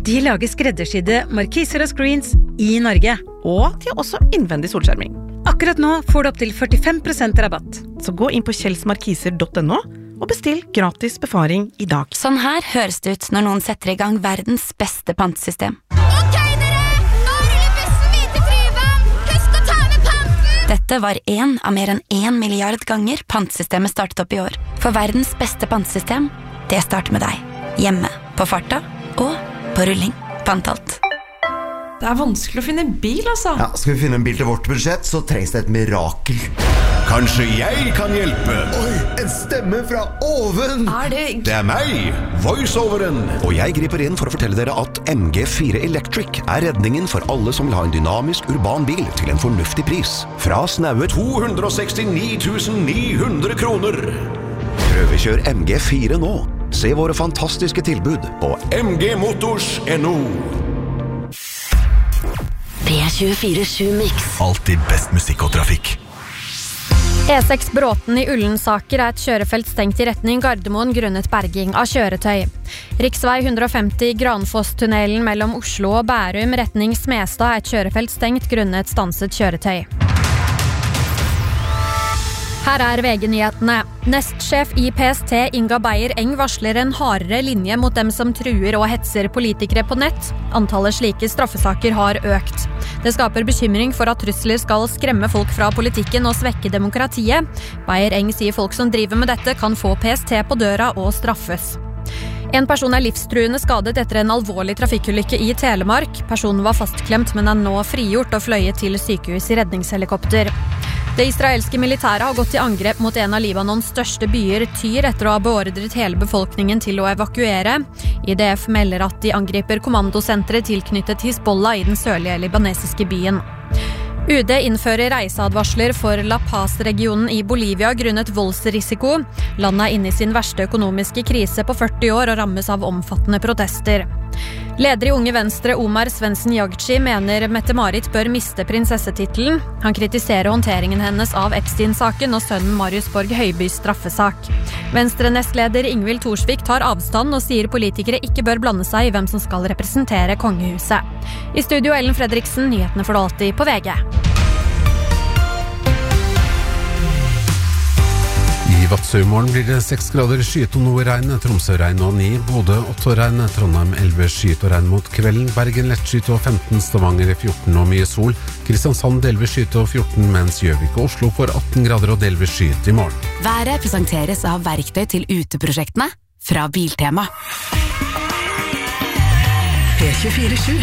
De lager skreddersydde markiser og screens i Norge. Og de har også innvendig solskjerming. Akkurat nå får du opp til 45% rabatt. Så gå inn på kjelsmarkiser.no og bestill gratis befaring i dag. Sånn her høres det ut når noen setter i gang verdens beste pantesystem. Ok dere, nå ruller bussen videre til Tryvann. Husk å ta med panten! Dette var en av mer enn 1 milliard ganger pantesystemet startet opp i år. For verdens beste pantesystem, det starter med deg. Hjemme, på farta og på rulling. Pantalt. Det vanskelig å finne bil, altså. Ja, skal vi finne en bil til vårt budsjett, så trengs det et mirakel. Kanskje jeg kan hjelpe? Oi, en stemme fra oven! Det meg, voiceoveren. Og jeg griper inn for å fortelle dere at MG4 Electric er redningen for alle som vil ha en dynamisk urban bil til en fornuftig pris. Fra snaue 269 900 kroner. Prøvekjør MG4 nå. Se våre fantastiske tilbud på mgmotors.no. P24 Mix. Alltid best musikk og trafikk. E6 Bråten i Ullensaker et kjørefelt stengt i retning Gardermoen grunnet berging av kjøretøy. Riksvei 150 Granfosstunnelen mellom Oslo og Bærum retning Smestad et kjørefelt stengt grunnet stanset kjøretøy. Her VG-nyhetene. Nestsjef i PST Inga Beyer-Eng varsler en hardere linje mot dem som truer og hetser politikere på nett. Antallet slike straffesaker har økt. Det skaper bekymring for at trusler skal skremme folk fra politikken og svekke demokratiet. Beyer-Eng sier folk som driver med dette kan få PST på døra og straffes. En person livstruende skadet etter en alvorlig trafikkulykke i Telemark. Personen var fastklemt, men nå frigjort og fløyet til sykehus i redningshelikopter. Det israelske militæret har gått til angrep mot en av Libanons største byer, Tyr, etter å ha beordret hele befolkningen til å evakuere. IDF melder at de angriper kommandosenteret tilknyttet Hizbollah i den sørlige libanesiske byen. UD innfører reiseadvarsler for La Paz-regionen i Bolivia grunnet voldsrisiko. Landet inne i sin verste økonomiske krise på 40 år og rammes av omfattende protester. Leder i Unge Venstre Omar Svendsen Jagci mener Mette-Marit bør miste prinsessetitelen. Han kritiserer håndteringen hennes av Epstein-saken og sønnen Marius Borg Høibys straffesak. Venstre-nestleder Ingvild Thorsvik tar avstand og sier politikere ikke bør blande seg i hvem som skal representere kongehuset. I studio Ellen Fredriksen, nyhetene for alltid på VG. I Vadsø-morgen blir det 6 grader skyet og noe regn, Tromsø-regn og 9, Bodø 8 regn, Trondheim 11 skyet og regn mot kvelden, Bergen lett skyet og 15, Stavanger 14 og mye sol, Kristiansand delvis skyet og 14, mens Gjøvik og Oslo får 18 grader og delvis skyet i morgen. Været presenteres av verktøy til uteprosjektene fra Biltema. P24